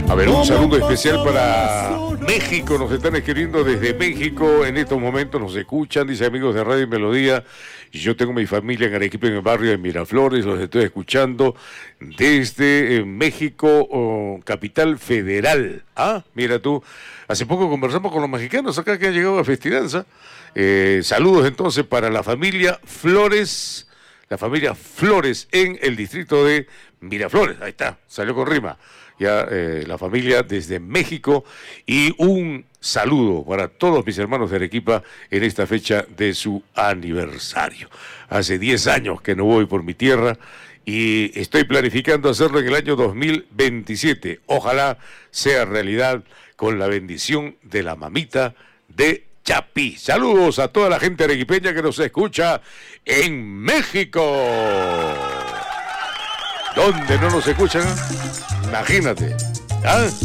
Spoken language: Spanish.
A ver, un saludo especial para México, nos están escribiendo desde México, en estos momentos nos escuchan, dice amigos de Radio Melodía, y yo tengo mi familia en Arequipa, en el barrio de Miraflores, los estoy escuchando desde México, Capital Federal. Ah, mira tú, hace poco conversamos con los mexicanos acá que han llegado a Festidanza. Saludos entonces para la familia Flores en el distrito de Miraflores, ahí está, salió con rima. Ya la familia desde México, y un saludo para todos mis hermanos de Arequipa en esta fecha de su aniversario. Hace 10 años que no voy por mi tierra y estoy planificando hacerlo en el año 2027. Ojalá sea realidad con la bendición de la mamita de Chapí. Saludos a toda la gente arequipeña que nos escucha en México. ¿Dónde no nos escuchan? Imagínate. ¿Ah?